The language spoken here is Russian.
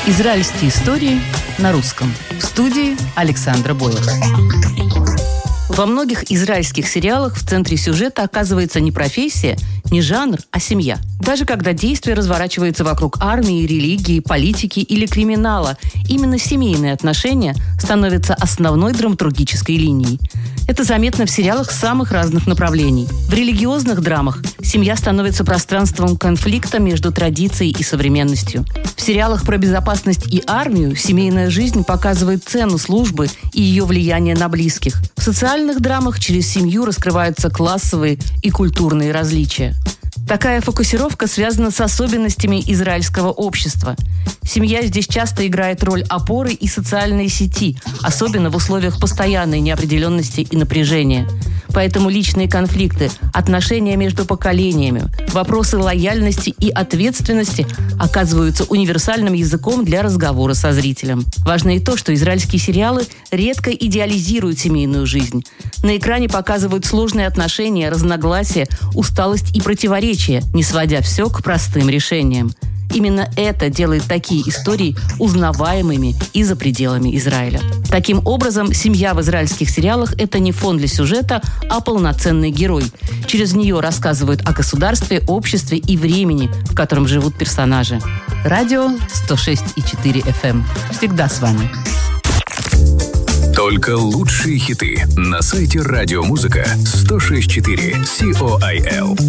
Израильские истории на русском. В студии Александра Боева. Во многих израильских сериалах в центре сюжета оказывается не профессия, не жанр, а семья. Даже когда действие разворачивается вокруг армии, религии, политики или криминала, именно семейные отношения становятся основной драматургической линией. Это заметно в сериалах самых разных направлений. В религиозных драмах семья становится пространством конфликта между традицией и современностью. В сериалах про безопасность и армию семейная жизнь показывает цену службы и ее влияние на близких. В социальных драмах через семью раскрываются классовые и культурные различия. Такая фокусировка связана с особенностями израильского общества. Семья здесь часто играет роль опоры и социальной сети, особенно в условиях постоянной неопределенности и напряжения. Поэтому личные конфликты, отношения между поколениями, вопросы лояльности и ответственности оказываются универсальным языком для разговора со зрителем. Важно и то, что израильские сериалы редко идеализируют семейную жизнь. На экране показывают сложные отношения, разногласия, усталость и противоречия, не сводя все к простым решениям. Именно это делает такие истории узнаваемыми и за пределами Израиля. Таким образом, семья в израильских сериалах – это не фон для сюжета, а полноценный герой. Через нее рассказывают о государстве, обществе и времени, в котором живут персонажи. Радио 106,4 FM. Всегда с вами. Только лучшие хиты на сайте радиомузыка 106.4 COIL.